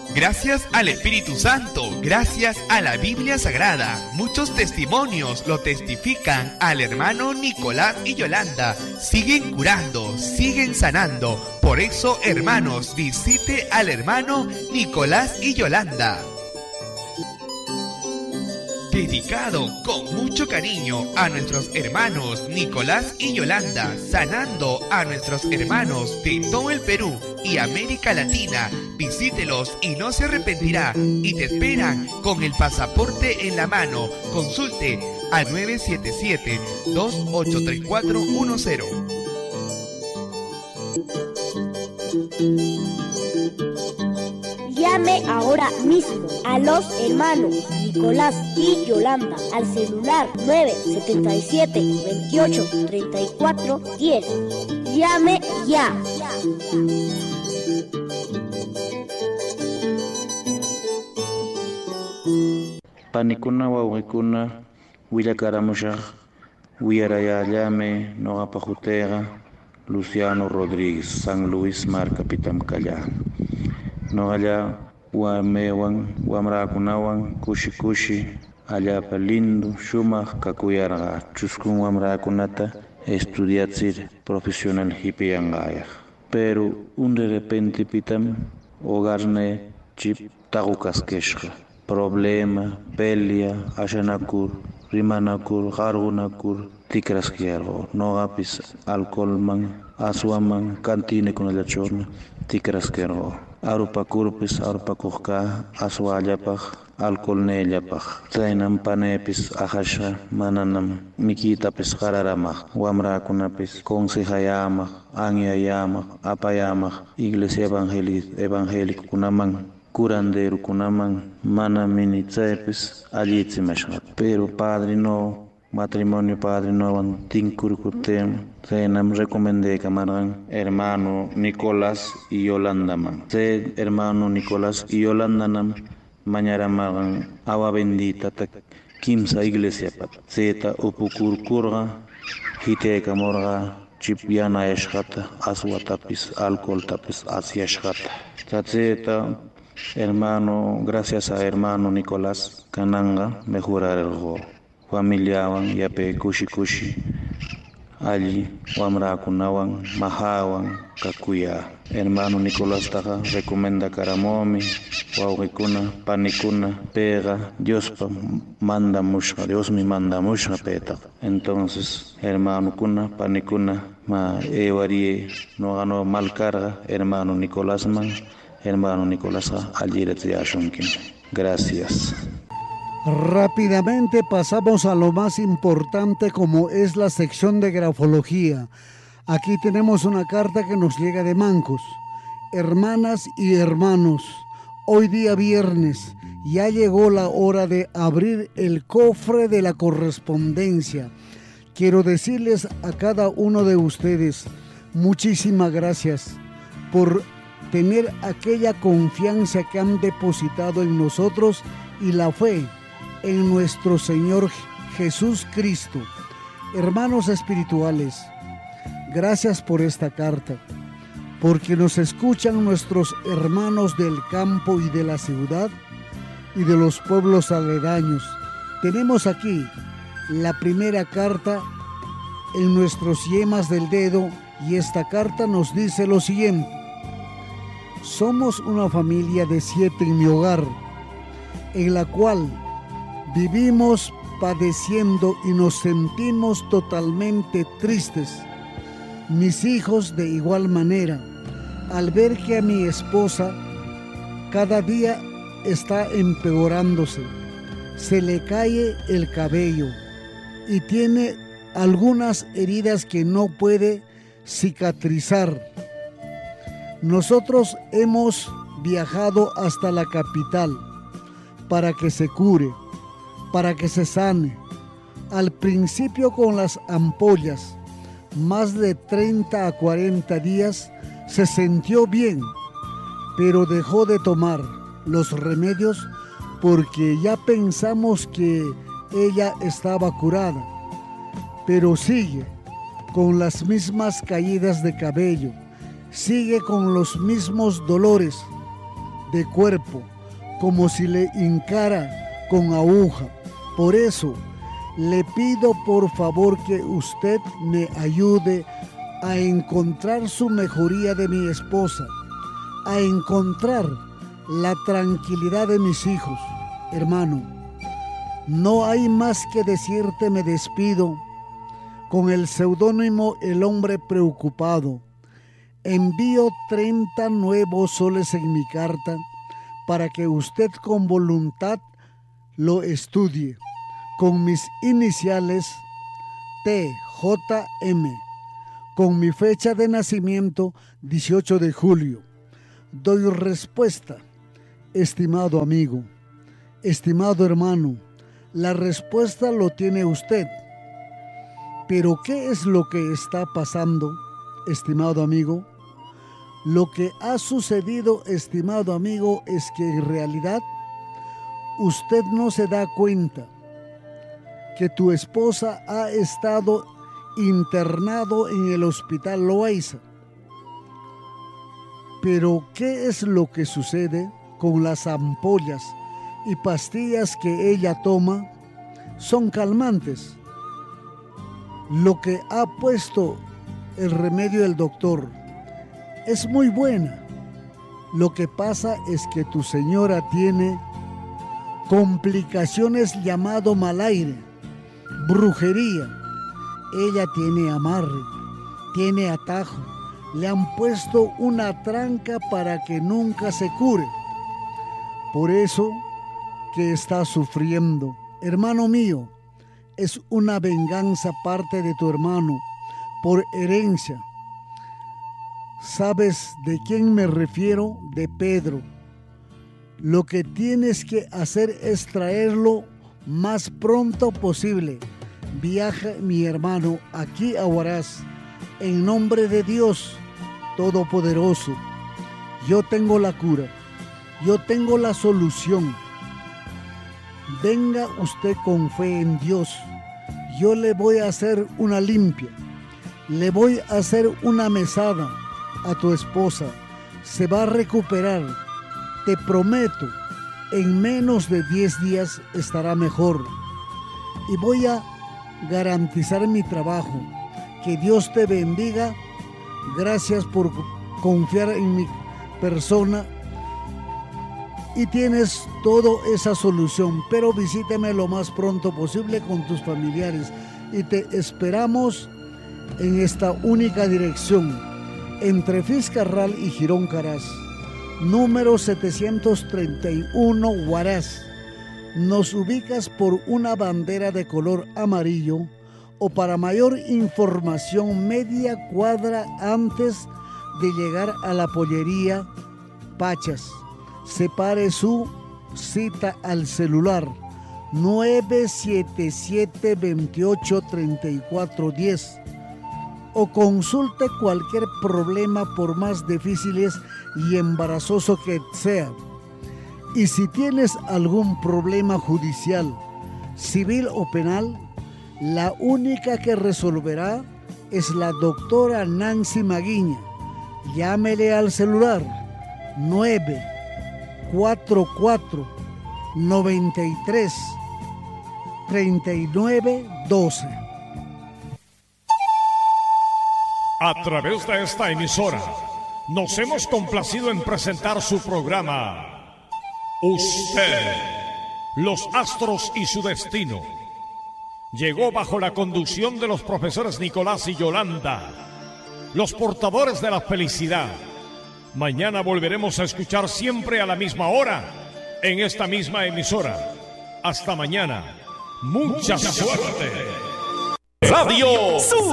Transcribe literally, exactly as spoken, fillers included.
Gracias al Espíritu Santo, gracias a la Biblia Sagrada, muchos testimonios lo testifican al hermano Nicolás y Yolanda. Siguen curando, siguen sanando. Por eso, hermanos, visite al hermano Nicolás y Yolanda. Dedicado con mucho cariño a nuestros hermanos Nicolás y Yolanda, sanando a nuestros hermanos de todo el Perú y América Latina. Visítelos y no se arrepentirá, y te esperan con el pasaporte en la mano. Consulte al nueve siete siete, dos ocho tres cuatro uno cero. Llame ahora mismo a los hermanos Nicolás y Yolanda al celular nueve siete siete, veintiocho, treinta y cuatro, diez. Llame ya. Panikuna wawqikuna willakaramushaq wiyarayallame noqapa hutayqa Luciano Rodríguez, San Luis Marcapitam Callá. Noqalla wamewan wamrakunawan kushi kushi allapa lindo shumaq kakuyarqa chuskun wamrakunata estudiatsir profesional hipiyanqayaq. Pero un de repente pitam hogarne chip taqukaskeshqa. Problema, pelea, ashanakur, rimanakur, qargunakur, tikraskiyarqo. Noqapis alcoholman, aswaman, cantine kunallachurna tikraskiyarqo. Arupakurpis arupakuqqa aswallapaq, alcoholnellapaq. Chaynan panepis ahasha mananam mikitapis qararamaq. Wamrakunapis consejayamaq, anyayamaq, apayamaq. Iglesia evangélicokunaman curanderokunaman mana mini chaypis allichimashqa. Pero padre no, matrimonio padre no tinkurkutem, chaynam recomendé kamargan hermano Nicolás y Yolanda man. Chay hermano Nicolás y Yolanda nam mañaramagan agua bendita ta kimsa iglesia pat. Zeta upukurkurga hiteka morga chipyana yashqata aswatapis alcoholtapis asyashqata. Chacheta hermano, gracias a hermano Nicolás kananga mejorar el go. Familiawan yape kushi kushi allí wamrakunawan mahawan kakuya. Hermano Nicolás taja recomienda karamomi wawqikuna panikuna pega Diospa manda mushqa, Dios mi manda mushqa peta. Entonces hermano kuna panikuna ma ewarie no ganó mal carga hermano Nicolás man. Hermano Nicolás, gracias. Rápidamente pasamos a lo más importante, como es la sección de grafología. Aquí tenemos una carta que nos llega de Mancos. Hermanas y hermanos, hoy día viernes ya llegó la hora de abrir el cofre de la correspondencia. Quiero decirles a cada uno de ustedes, muchísimas gracias por tener aquella confianza que han depositado en nosotros y la fe en nuestro Señor Jesús Cristo. Hermanos espirituales, gracias por esta carta, porque nos escuchan nuestros hermanos del campo y de la ciudad y de los pueblos aledaños. Tenemos aquí la primera carta en nuestros yemas del dedo, y esta carta nos dice lo siguiente: somos una familia de siete en mi hogar, en la cual vivimos padeciendo y nos sentimos totalmente tristes. Mis hijos de igual manera, al ver que a mi esposa cada día está empeorándose, se le cae el cabello y tiene algunas heridas que no puede cicatrizar. Nosotros hemos viajado hasta la capital para que se cure, para que se sane. Al principio con las ampollas, más de treinta a cuarenta días se sintió bien, pero dejó de tomar los remedios porque ya pensamos que ella estaba curada, pero sigue con las mismas caídas de cabello, sigue con los mismos dolores. de cuerpo, como si le hincara con aguja. Por eso, le pido por favor que usted me ayude a encontrar su mejoría de mi esposa, a encontrar la tranquilidad de mis hijos. Hermano, no hay más que decirte, me despido con el seudónimo El Hombre Preocupado. Envío treinta nuevos soles en mi carta para que usted con voluntad lo estudie, con mis iniciales T J M, con mi fecha de nacimiento dieciocho de julio. Doy respuesta, estimado amigo, estimado hermano, la respuesta lo tiene usted. Pero ¿qué es lo que está pasando, estimado amigo? Lo que ha sucedido, estimado amigo, es que en realidad usted no se da cuenta que tu esposa ha estado internado en el hospital Loaiza. Pero ¿qué es lo que sucede con las ampollas y pastillas que ella toma? Son calmantes. Lo que ha puesto el remedio del doctor es muy buena. Lo que pasa es que tu señora tiene complicaciones llamado mal aire, brujería. Ella tiene amarre, tiene atajo. Le han puesto una tranca para que nunca se cure. Por eso que está sufriendo. Hermano mío, es una venganza parte de tu hermano por herencia. ¿Sabes de quién me refiero? De Pedro. Lo que tienes que hacer es traerlo más pronto posible. Viaja, mi hermano, aquí a Huaraz, en nombre de Dios Todopoderoso. Yo tengo la cura, yo tengo la solución. Venga usted con fe en Dios. Yo le voy a hacer una limpia, le voy a hacer una mesada a tu esposa. Se va a recuperar, te prometo, en menos de diez días estará mejor. Y voy a garantizar mi trabajo. Que Dios te bendiga. Gracias por confiar en mi persona. Y tienes toda esa solución, pero visíteme lo más pronto posible con tus familiares y te esperamos en esta única dirección, entre Fiscarral y Girón Caraz, número setecientos treinta y uno, Huaraz. Nos ubicas por una bandera de color amarillo o para mayor información media cuadra antes de llegar a la pollería Pachas. Separe su cita al celular nueve siete siete, veintiocho, treinta y cuatro diez o consulte cualquier problema por más difíciles y embarazoso que sea. Y si tienes algún problema judicial, civil o penal, la única que resolverá es la doctora Nancy Maguiña. Llámele al celular nueve cuatro cuatro, noventa y tres, treinta y nueve doce. A través de esta emisora nos hemos complacido en presentar su programa Usted, los astros y su destino. Llegó bajo la conducción de los profesores Nicolás y Yolanda, los portadores de la felicidad. Mañana volveremos a escuchar siempre a la misma hora en esta misma emisora. Hasta mañana. Mucha, Mucha suerte. suerte. Radio